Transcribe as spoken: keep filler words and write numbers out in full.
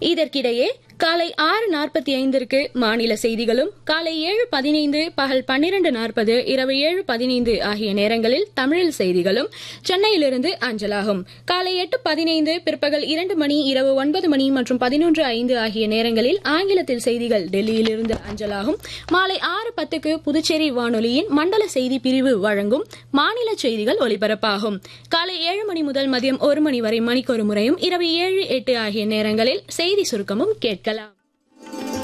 இதற்கிடையே காலை ஆறு நாற்பத்தி ஐந்திற்கு மாநில செய்திகளும், காலை ஏழு பதினைந்து, பகல் பன்னிரண்டு நாற்பது, இரவு ஏழு பதினைந்து ஆகிய நேரங்களில் தமிழில் செய்திகளும் சென்னையிலிருந்து அஞ்சலாகும். காலை எட்டு பதினைந்து, பிற்பகல் இரண்டு மணி, இரவு ஒன்பது மணி மற்றும் பதினொன்று ஐந்து ஆகிய நேரங்களில் ஆங்கிலத்தில் செய்திகள் டெல்லியிலிருந்து அஞ்சலாகும். மாலை ஆறு பத்துக்கு புதுச்சேரி வானொலியின் மண்டல செய்தி பிரிவு வழங்கும் மாநில செய்திகள் ஒலிபரப்பாகும். காலை ஏழு மணி முதல் மதியம் ஒரு மணி வரை மணிக்கொரு முறையும், இரவு ஏழு எட்டு ஆகிய நேரங்களில் செய்தி சுருக்கமும் கேட்கலாம்.